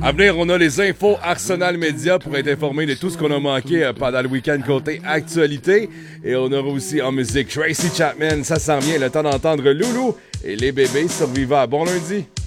À venir, on a les infos Arsenal Média pour être informé de tout ce qu'on a manqué pendant le week-end côté actualité. Et on aura aussi en musique Tracy Chapman, ça s'en vient, le temps d'entendre Loulou et les bébés survivants. Bon lundi!